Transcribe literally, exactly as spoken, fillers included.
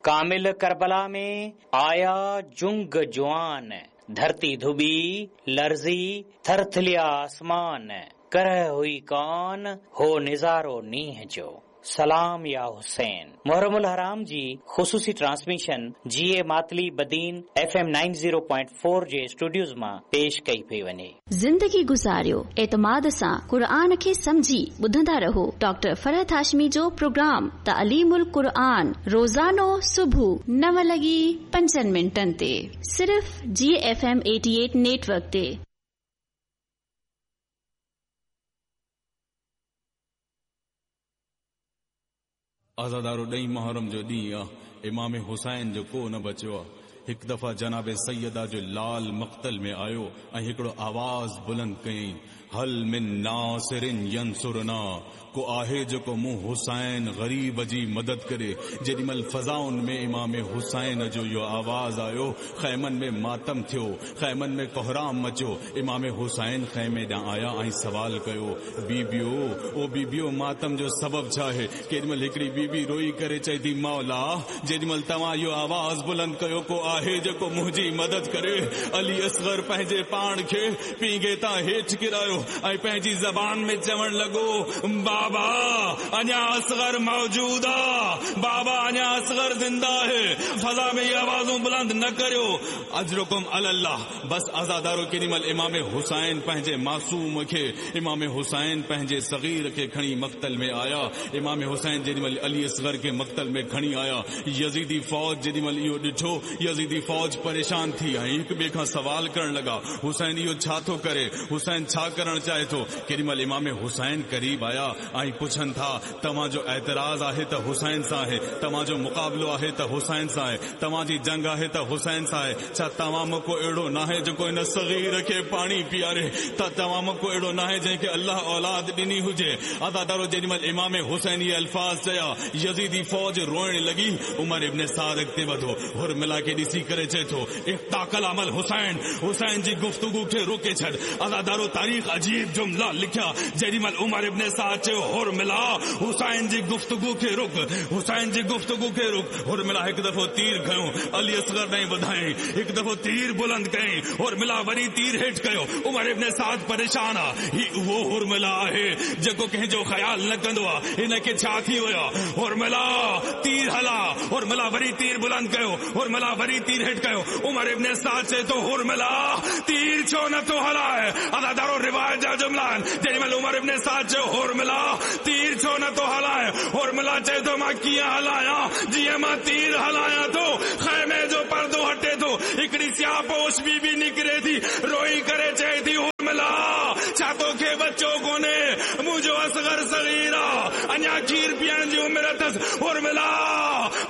कामिल Karbala में आया Jung जुआन, धरती धुबी लर्जी थरथलिया आसमान, करह हुई कौन हो निजारो नीह जो, सलाम या हुसैन। मुहर्रमुल हराम जी ख़ुसूसी ट्रांसमिशन जी ए Matali Badin F M ninety point four जे स्टूडियोज़ मां पेश कई पई वञे। ज़िंदगी गुज़ारियो एतमाद सां क़ुर खे समझी ॿुधंदा रहो। डॉक्टर फरहत हाशमी जो प्रोग्राम तालीमुल क़ुरआन रोज़ानो सुबुह नव लॻी पंजनि मिंटनि ते सिर्फ़ जी एफ एम अठासी नेटवर्क ते। आज़ादारो ॾहीं मुहर्रम जो ॾींहुं आहे। इमाम हुसैन जो को न बचियो आहे। हिकु दफ़ा जनाब सैयदा जो लाल मक़तल में आयो ऐं हिकिड़ो आवाज़ बुलंद कयईं, हल मिन नासिरिन यंसुरना, को आहे जेको मूं हुसैन ग़रीब जी मदद करे। जेॾीमहिल फ़ज़ाउन में इमाम हुसैन जो इहो आवाज़ आयो, ख़ैमनि में मातम थियो, ख़ैमनि में कोहराम मचियो। इमाम हुसैन ख़ैमे ॾांहुं आया ऐं सवाल कयो, बीबियो ओ बीबियो मातम जो सबब छा आहे? केॾीमहिल हिकिड़ी बीबी रोई करे चए थी, मौला जेॾीमहिल तव्हां इहो आवाज़ बुलंद कयो, को आहे जेको मुंहिंजी मदद करे। अली असगर पंहिंजे पाण खे पींगे तां हेठि किरायो ऐं पंहिंजी ज़बान में चवण लॻो, बाबा अञा असगर मौजूद आहे, बाबा अञा असगर ज़िंदा है। फज़ा में ये आवाज़ूं बुलंद न करियो। अजरुकुम अलल्लाह। बस आज़ादारो केॾीमहिल इमाम हुसैन पंहिंजे मासूम खे, इमाम हुसैन पंहिंजे सग़ीर खे खणी मक़तल में आया। इमाम हुसैन जेॾीमहिल अली असगर खे मक़तल में खणी आया, यज़ीदी फ़ौज जेॾीमहिल इहो ॾिठो, यज़ीदी फ़ौज परेशान थी ऐं हिक ॿिए खां सवाल करण लॻा, हुसैन इहो छा थो करे, हुसैन छा करण चाहे थो। केॾीमहिल इमाम हुसैन क़रीब आया ऐं पुछनि था, तव्हांजो एतराज़ आहे त हुसैन सां आहे, तव्हांजो मुक़ाबिलो आहे त हुसैन सां आहे, तव्हांजी जंग आहे त हुसैन सां आहे। छा तव्हां में को अहिड़ो न आहे जेको इन सग़ीर खे पाणी पीआरे? त तव्हां में को अहिड़ो न आहे जंहिंखे अल्लाह औलाद ॾिनी हुजे? अदादारो जेॾीमहिल इमाम हुसैन इहे अल्फाज़ चया, यज़ीदी फ़ौज रोइण लॻी। उमर इब्न साद अॻिते वधो, हुरमिला खे ॾिसी करे चए थो, इफ्ताकल अमल हुसैन, हुसैन जी गुफ़्तगू खे रोके छॾ। अदादारो तारीख़ अजीब जुमला लिखिया। जेॾीमहिल उमर इब्न साद चयो, हुरमिला हुसैन जी गुफ़्तगू खे रुक, हुसैन जी गुफ़्तगू खे रुक। हुरमिला हिकु दफ़ो तीर खयो, अली असगर ॾांहुं वधाई, हिकु दफ़ो तीर बुलंद कयईं, हुरमिला वरी तीर हेठि कयो। उमर इब्न साद परेशान आहे, ही उहो हुरमिला आहे जेको कंहिंजो ख़्याल न कंदो आहे। हिन खे छा थी वियो? हुरमिला तीर हला, हुरमिला वरी तीर बुलंद कयो, हुरमिला वरी तीर हेठि कयो। उमर इब्न साद चए थो, हुरमिला तीर छो नथो हलाए? अदादारो रिवायत जा जुमला आहिनि। जेॾीमहिल उमर इब्न साद चयो, हुरमिला तीर छो नथो हलाए? हुरमिला चए थो, मां कीअं हलायां? जीअं मां तीर हलायां थो, ख़ैमे जो पर्दो हटे थो, हिकिड़ी सियापोश बीबी निकिरे थी, रोई करे चए थी, हुरमिला छा तोखे बच्चो कोन्हे? मुंहिंजो असगर सग़ीर आहे, अञा खीर पीअण जी उमिरि अथसि। हुरमिला